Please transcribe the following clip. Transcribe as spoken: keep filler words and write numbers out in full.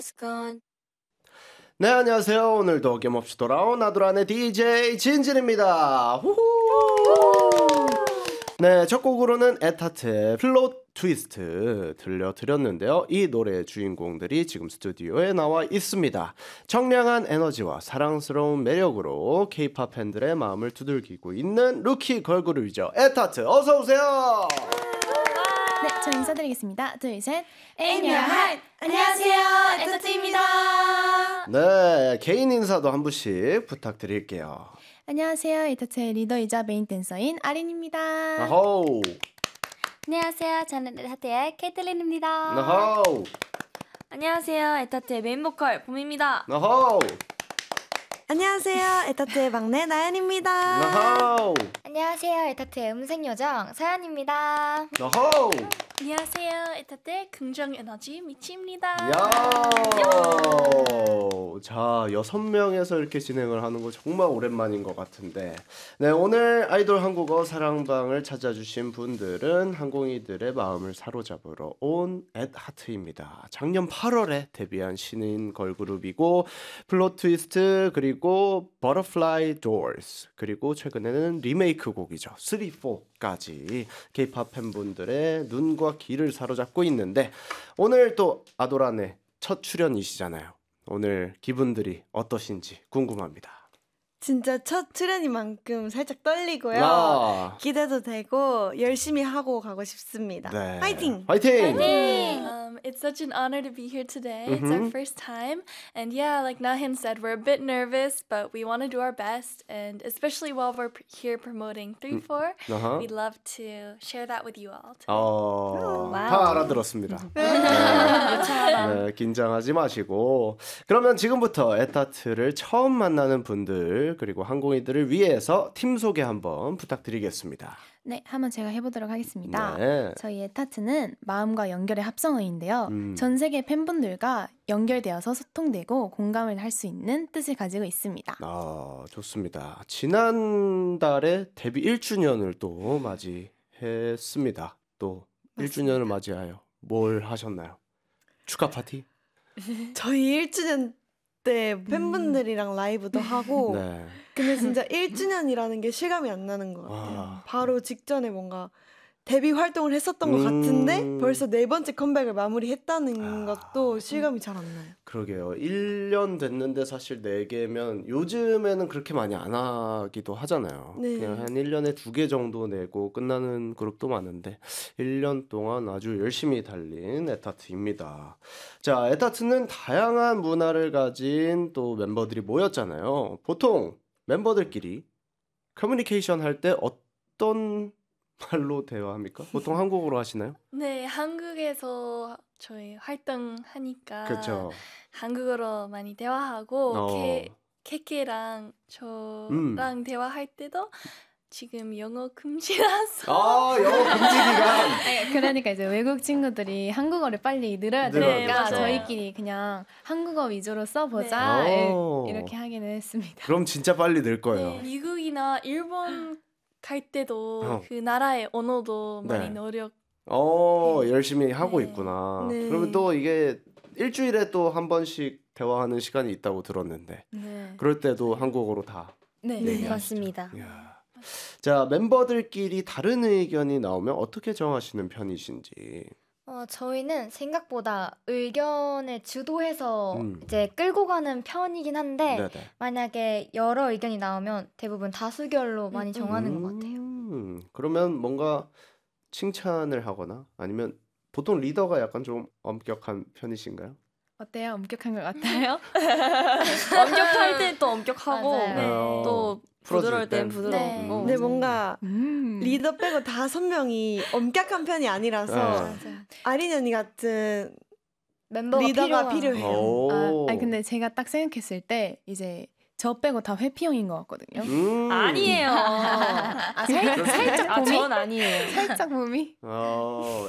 네, 안녕하세요. 오늘도 어김없이 돌아온 아도란의 디제이 진진입니다. 후후. 네, 첫 곡으로는 에타트의 플롯 트위스트 들려드렸는데요. 이 노래의 주인공들이 지금 스튜디오에 나와 있습니다. 청량한 에너지와 사랑스러운 매력으로 케이팝 팬들의 마음을 두들기고 있는 루키 걸그룹이죠. 에타트, 어서 오세요. 네, 저 인사드리겠습니다. 둘, 셋. Aim Your Heart. 안녕하세요, 에타트입니다. 네, 개인 인사도 한 분씩 부탁드릴게요. 안녕하세요, 에타트의 리더이자 메인 댄서인 아린입니다. 아호. 안녕하세요, 저는 에타트의 케이틀린입니다. 아호. 안녕하세요, 에타트의 메인 보컬 봄입니다. 아호. 안녕하세요, 에타트의 막내 나연입니다. 아호. 안녕하세요, 에타트의 음색 요정 서연입니다. 아호. 안녕하세요, 에타트의 긍정 에너지 미치입니다. 야. 자, 여섯 명에서 이렇게 진행을 하는 거 정말 오랜만인 것 같은데, 네, 오늘 아이돌 한국어 사랑방을 찾아주신 분들은 항공이들의 마음을 사로잡으러 온 앳하트입니다. 작년 팔월에 데뷔한 신인 걸그룹이고 플롯 트위스트 그리고 버터플라이 도어스 그리고 최근에는 리메이크 곡이죠 쓰리, 포까지 케이팝 팬분들의 눈과 귀를 사로잡고 있는데, 오늘 또 아도란의 첫 출연이시잖아요. 오늘 기분들이 어떠신지 궁금합니다. 진짜 첫 출연이만큼 살짝 떨리고요. 아. 기대도 되고 열심히 하고 가고 싶습니다. 네. 화이팅! 화이팅! Um, it's such an honor to be here today. It's our Mhm. first time. And yeah, like Nahin said, we're a bit nervous, but we want to do our best. And especially while we're p- here promoting three four, 어허. we'd love to share that with you all. today. 어, 와우. 다 알아들었습니다. 네. 네, 긴장하지 마시고. 그러면 지금부터 에타트를 처음 만나는 분들 그리고 항공이들을 위해서 팀 소개 한번 부탁드리겠습니다. 네, 한번 제가 해보도록 하겠습니다. 네. 저희 에타트는 마음과 연결의 합성어인데요. 음. 전 세계 팬분들과 연결되어서 소통되고 공감을 할 수 있는 뜻을 가지고 있습니다. 아, 좋습니다. 지난달에 데뷔 일 주년을 또 맞이했습니다. 또 일 주년을 맞이하여 뭘 하셨나요? 축하 파티? 저희 일 주년 때 팬분들이랑 라이브도 하고 네. 근데 진짜 일 주년이라는 게 실감이 안 나는 것 같아요. 아. 바로 직전에 뭔가 데뷔 활동을 했었던 것 음. 같은데 벌써 네 번째 컴백을 마무리했다는 아. 것도 실감이 잘 안 나요. 그러게요. 일 년 됐는데 사실 네 개면 요즘에는 그렇게 많이 안 하기도 하잖아요. 네. 그냥 한 일 년에 두 개 정도 내고 끝나는 그룹도 많은데 일 년 동안 아주 열심히 달린 에타트입니다. 자, 에타트는 다양한 문화를 가진 또 멤버들이 모였잖아요. 보통 멤버들끼리 커뮤니케이션 할 때 어떤 말로 대화합니까? 보통 한국어로 하시나요? 네, 한국에서 저희 활동하니까 그렇죠. 한국어로 많이 대화하고 어. 케, 케케랑 저랑 음. 대화할 때도 지금 영어 금지라서 아, 영어 금지 기간. 네, 그러니까 이제 외국 친구들이 한국어를 빨리 늘어야 늘어야 되니까 되죠. 저희끼리 그냥 한국어 위주로 써보자 예, 오. 이렇게 하기는 했습니다. 그럼 진짜 빨리 늘 거예요. 네, 미국이나 일본 갈 때도 어. 그 나라의 언어도 네. 많이 노력. 어, 네. 열심히 하고 네. 있구나. 네. 그러면 또 이게 일주일에 또 한 번씩 대화하는 시간이 있다고 들었는데, 네. 그럴 때도 한국어로 다. 네, 네, 얘기하시죠. 맞습니다. 이야. 자, 멤버들끼리 다른 의견이 나오면 어떻게 정하시는 편이신지. 어, 저희는 생각보다 의견을 주도해서 음. 이제 끌고 가는 편이긴 한데 네네. 만약에 여러 의견이 나오면 대부분 다수결로 많이 정하는 것 같아요. 음, 그러면 뭔가 칭찬을 하거나 아니면 보통 리더가 약간 좀 엄격한 편이신가요? 어때요? 엄격한 것 같아요? 엄격할 땐 또 엄격하고 맞아요. 네. 어, 또 풀어줄 부드러울 땐 땐. 부드럽고 네. 근데 뭔가 음. 리더 빼고 다섯 명이 엄격한 편이 아니라서 네. 맞아요. 아린 언니 같은 멤버가 리더가 필요한- 필요해요. 오. 아, 아니 근데 제가 딱 생각했을 때 이제 저 빼고 다 회피형인 것 같거든요. 음. 아니에요. 아, 살, 살짝 아, 봄이? 전 아니에요. 살짝 봄이? 어,